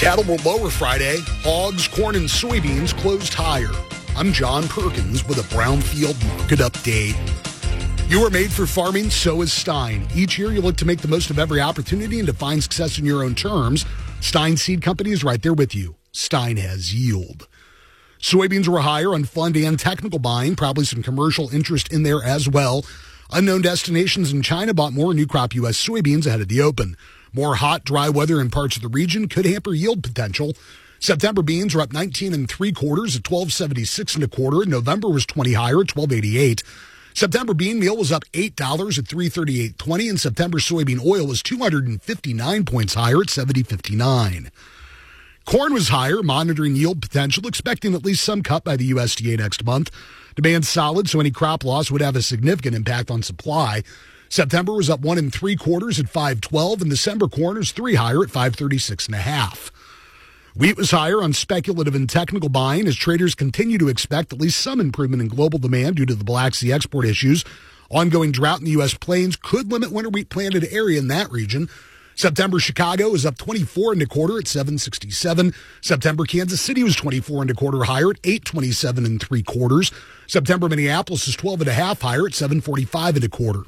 Cattle were lower Friday. Hogs, corn, and soybeans closed higher. I'm John Perkins with a Brownfield market update. You are made for farming, so is Stein. Each year you look to make the most of every opportunity and to find success in your own terms. Stein Seed Company is right there with you. Stein has yield. Soybeans were higher on fund and technical buying, probably some commercial interest in there as well. Unknown destinations in China bought more new crop U.S. soybeans ahead of the open. More hot, dry weather in parts of the region could hamper yield potential. September beans are up 19 3/4 at 12.76 1/4. November was 20 higher at 12.88. September bean meal was up $8 at 338.20, and September soybean oil was 259 points higher at 70.59. Corn was higher, monitoring yield potential, expecting at least some cut by the USDA next month. Demand solid, so any crop loss would have a significant impact on supply. September was up 1 3/4 at 5.12, and December corn is 3 higher at 5.36 1/2. Wheat was higher on speculative and technical buying as traders continue to expect at least some improvement in global demand due to the Black Sea export issues. Ongoing drought in the U.S. plains could limit winter wheat planted area in that region. September Chicago is up 24 1/4 at 7.67. September Kansas City was 24 1/4 higher at 8.27 3/4. September Minneapolis is 12 1/2 higher at 7.45 1/4.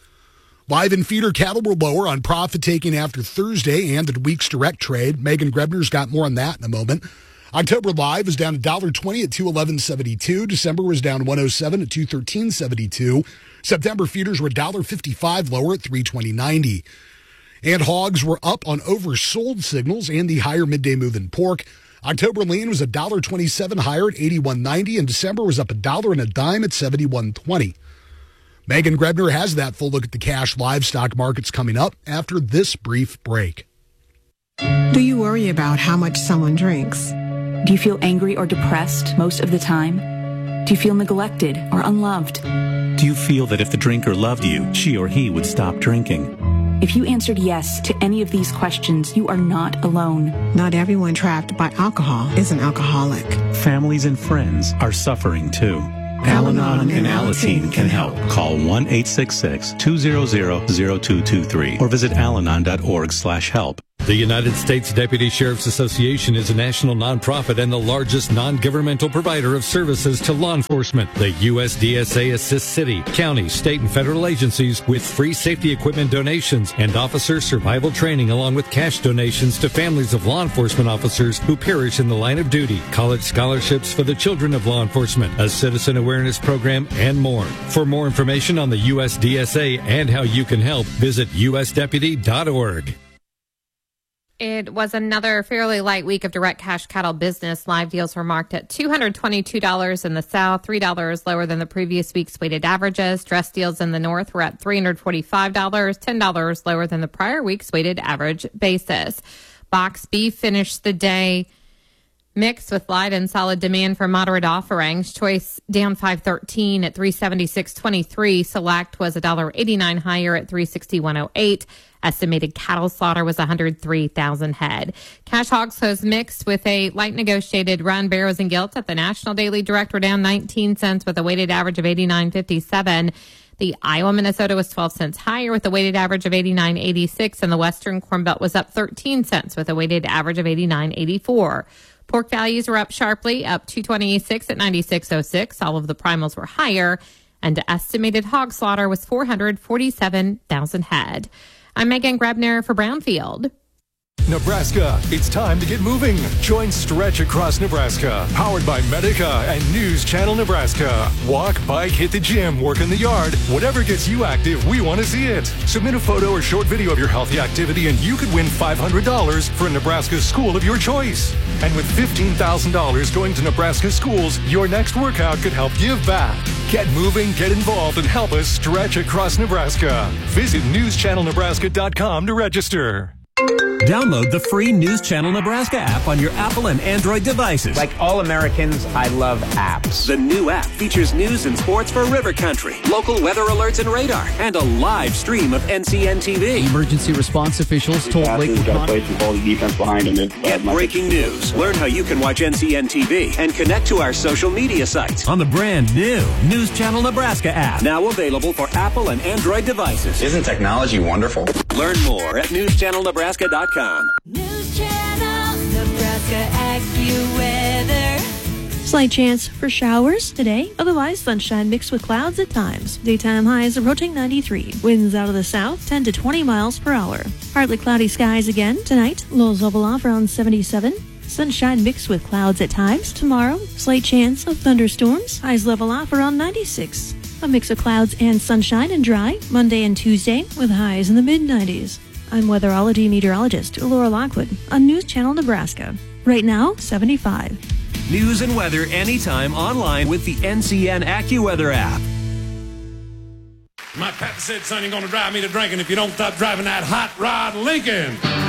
Live and feeder cattle were lower on profit taking after Thursday and the week's direct trade. Megan Grebner's got more on that in a moment. October live is down $1.20 at 211.72. December was down 107 at 213.72. September feeders were $1.55 lower at 320.90. And hogs were up on oversold signals and the higher midday move in pork. October lean was $1.27 higher at 81.90, and December was up $1.10 at 71.20. Megan Grebner has that full look at the cash livestock markets coming up after this brief break. Do you worry about how much someone drinks? Do you feel angry or depressed most of the time? Do you feel neglected or unloved? Do you feel that if the drinker loved you, she or he would stop drinking? If you answered yes to any of these questions, you are not alone. Not everyone trapped by alcohol is an alcoholic. Families and friends are suffering too. Al-Anon and Alateen can help. Call 1-866-200-0223 or visit alanon.org/help. The United States Deputy Sheriff's Association is a national nonprofit and the largest non-governmental provider of services to law enforcement. The USDSA assists city, county, state, and federal agencies with free safety equipment donations and officer survival training, along with cash donations to families of law enforcement officers who perish in the line of duty, college scholarships for the children of law enforcement, a citizen awareness program, and more. For more information on the USDSA and how you can help, visit usdeputy.org. It was another fairly light week of direct cash cattle business. Live deals were marked at $222 in the South, $3 lower than the previous week's weighted averages. Dress deals in the North were at $345, $10 lower than the prior week's weighted average basis. Box beef finished the day mixed with light and solid demand for moderate offerings. Choice down $5.13 at $376.23. Select was $1.89 higher at $361.08. Estimated cattle slaughter was 103,000 head. Cash hogs was mixed with a light negotiated run. Barrows and Gilt at the National Daily Direct were down 19 cents with a weighted average of 89.57. The Iowa Minnesota was 12 cents higher with a weighted average of 89.86, and the Western Corn Belt was up 13 cents with a weighted average of 89.84. Pork values were up sharply, up $2.26 at 96.06. All of the primals were higher, and estimated hog slaughter was 447,000 head. I'm Megan Grebner for Brownfield. Nebraska, it's time to get moving. Join Stretch Across Nebraska, powered by Medica and News Channel Nebraska. Walk, bike, hit the gym, work in the yard. Whatever gets you active, we want to see it. Submit a photo or short video of your healthy activity and you could win $500 for a Nebraska school of your choice. And with $15,000 going to Nebraska schools, your next workout could help give back. Get moving, get involved, and help us stretch across Nebraska. Visit newschannelnebraska.com to register. Download the free News Channel Nebraska app on your Apple and Android devices. Like all Americans, I love apps. The new app features news and sports for River Country, local weather alerts and radar, and a live stream of NCN TV. Emergency response officials told Lake Get breaking news. Learn how you can watch NCN TV and connect to our social media sites on the brand new News Channel Nebraska app. Now available for Apple and Android devices. Isn't technology wonderful? Learn more at newschannelnebraska.com. News Channel Nebraska AccuWeather. Slight chance for showers today, otherwise sunshine mixed with clouds at times. Daytime highs approaching 93. Winds out of the south 10 to 20 miles per hour. Partly cloudy skies again tonight. Lows level off around 77. Sunshine mixed with clouds at times. Tomorrow, slight chance of thunderstorms. Highs level off around 96. A mix of clouds and sunshine and dry. Monday and Tuesday with highs in the mid-90s. I'm weatherology meteorologist Laura Lockwood on News Channel Nebraska. Right now, 75. News and weather anytime online with the NCN AccuWeather app. My pappy said, son, you're going to drive me to drinking if you don't stop driving that hot rod Lincoln.